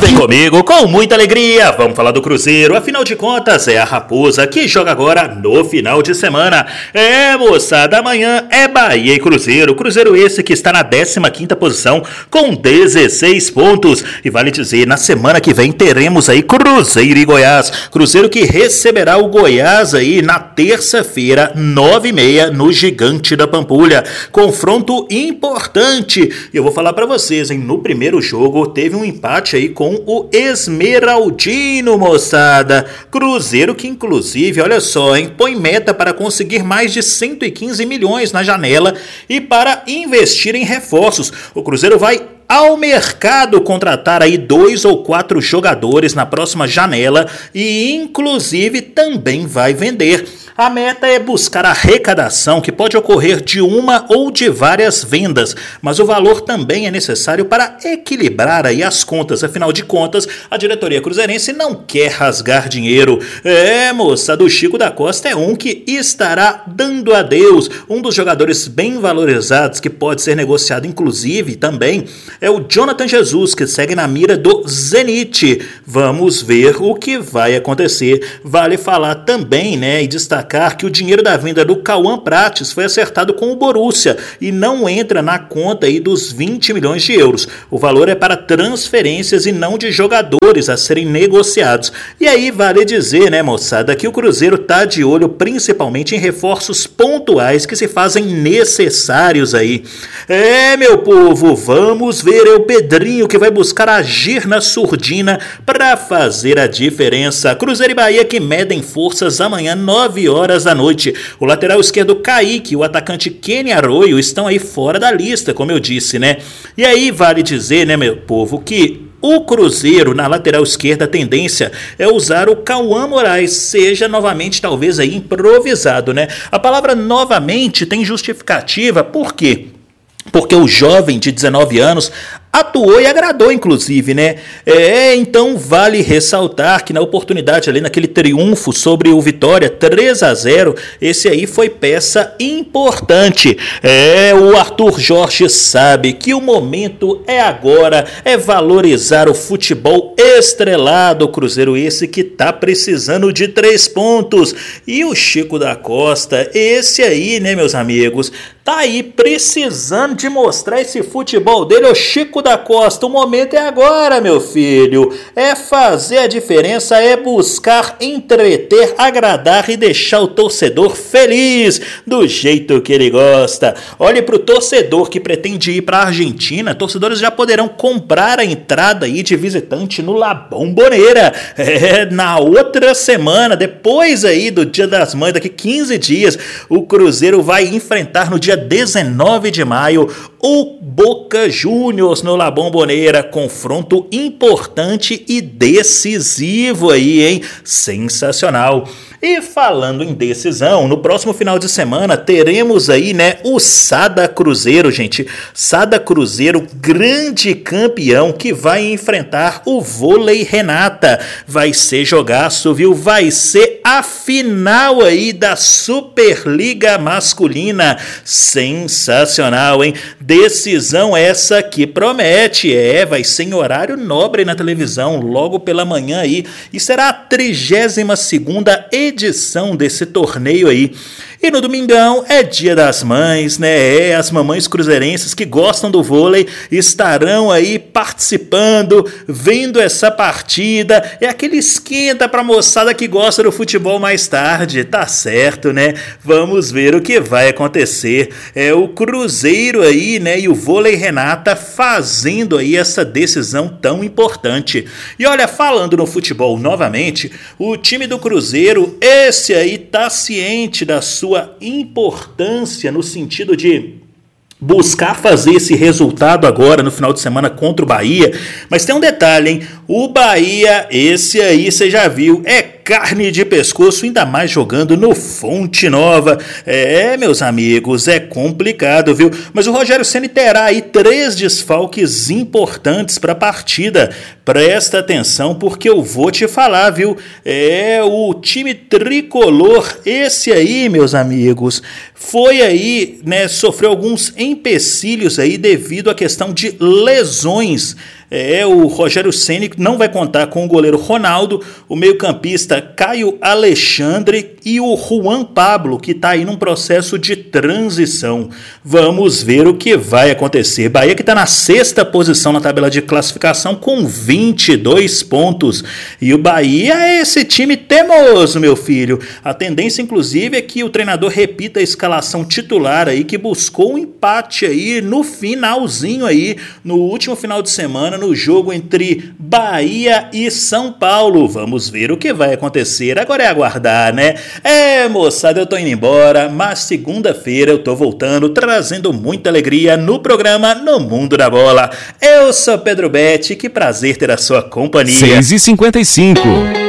Vem comigo com muita alegria, vamos falar do Cruzeiro, afinal de contas é a Raposa que joga agora no final de semana. Moçada, amanhã é Bahia e Cruzeiro, Cruzeiro esse que está na 15ª posição com 16 pontos. E vale dizer, na semana que vem teremos aí Cruzeiro e Goiás, Cruzeiro que receberá o Goiás aí na terça-feira, 9h30 no Gigante da Pampulha. Confronto importante, e eu vou falar pra vocês, hein, no primeiro jogo teve um empate aí com o Esmeraldino, moçada. Cruzeiro que inclusive, olha só, hein, põe meta para conseguir mais de 115 milhões na janela e para investir em reforços. O Cruzeiro vai ao mercado contratar aí 2 ou 4 jogadores na próxima janela e inclusive também vai vender. A meta é buscar a arrecadação que pode ocorrer de uma ou de várias vendas, mas o valor também é necessário para equilibrar aí as contas. Afinal de contas, a diretoria cruzeirense não quer rasgar dinheiro. Moça, do Chico da Costa é um que estará dando adeus. Um dos jogadores bem valorizados que pode ser negociado inclusive também é o Jonathan Jesus, que segue na mira do Zenit. Vamos ver o que vai acontecer. Vale falar também, né, e destacar que o dinheiro da venda do Cauã Prates foi acertado com o Borussia e não entra na conta aí dos 20 milhões de euros. O valor é para transferências e não de jogadores a serem negociados. E aí vale dizer, né, moçada, que o Cruzeiro tá de olho principalmente em reforços pontuais que se fazem necessários aí. Meu povo, vamos ver o Pedrinho que vai buscar agir na surdina para fazer a diferença. Cruzeiro e Bahia que medem forças amanhã, 9h da noite. O lateral esquerdo Kaique e o atacante Kenny Arroyo estão aí fora da lista, como eu disse, né? E aí vale dizer, né, meu povo, que o Cruzeiro, na lateral esquerda, a tendência é usar o Cauã Moraes, seja novamente talvez aí improvisado, né? A palavra novamente tem justificativa, por quê? Porque o jovem de 19 anos atuou e agradou, inclusive, né? Então vale ressaltar que na oportunidade ali, naquele triunfo sobre o Vitória, 3-0, esse aí foi peça importante. O Arthur Jorge sabe que o momento é agora, é valorizar o futebol estrelado, o Cruzeiro esse que tá precisando de 3 pontos. E o Chico da Costa, esse aí, né, meus amigos, tá aí precisando de mostrar esse futebol dele. O Chico da Costa, o momento é agora, meu filho. É fazer a diferença, é buscar entreter, agradar e deixar o torcedor feliz do jeito que ele gosta. Olhe para o torcedor que pretende ir para a Argentina. Torcedores já poderão comprar a entrada aí de visitante no La Bombonera. Na outra semana, depois aí do Dia das Mães, daqui 15 dias, o Cruzeiro vai enfrentar no dia 19 de maio o Boca Juniors no La Bombonera. Confronto importante e decisivo aí, hein? Sensacional. E falando em decisão, no próximo final de semana teremos aí, né, o Sada Cruzeiro, gente. Sada Cruzeiro, grande campeão que vai enfrentar o Vôlei Renata. Vai ser jogaço, viu? Vai ser a final aí da Superliga Masculina. Sensacional, hein? Decisão essa que promete. Vai ser em horário nobre na televisão, logo pela manhã aí. E será a 32ª edição desse torneio aí. E no domingão é Dia das Mães, né? As mamães cruzeirenses que gostam do vôlei estarão aí participando, vendo essa partida. É aquele esquenta pra moçada que gosta do futebol mais tarde, tá certo, né? Vamos ver o que vai acontecer. O Cruzeiro aí, né? E o Vôlei Renata fazendo aí essa decisão tão importante. E olha, falando no futebol novamente, o time do Cruzeiro, esse aí tá ciente da sua importância no sentido de buscar fazer esse resultado agora no final de semana contra o Bahia. Mas tem um detalhe, hein? O Bahia, esse aí você já viu, é carne de pescoço, ainda mais jogando no Fonte Nova. Meus amigos, é complicado, viu? Mas o Rogério Ceni terá aí 3 desfalques importantes para a partida. Presta atenção porque eu vou te falar, viu? O time tricolor, esse aí, meus amigos, foi aí, né, sofreu alguns empecilhos aí devido à questão de lesões O Rogério Ceni não vai contar com o goleiro Ronaldo, o meio-campista Caio Alexandre e o Juan Pablo, que está aí num processo de transição. Vamos ver o que vai acontecer. Bahia que está na 6ª posição na tabela de classificação com 22 pontos. E o Bahia é esse time teimoso, meu filho. A tendência, inclusive, é que o treinador repita a escalação titular aí, que buscou um empate aí no finalzinho aí, no último final de semana, no jogo entre Bahia e São Paulo. Vamos ver o que vai acontecer. Agora é aguardar, né? Moçada, eu tô indo embora, mas segunda-feira eu tô voltando, trazendo muita alegria no programa No Mundo da Bola. Eu sou Pedro Betti, que prazer ter a sua companhia. 6h55.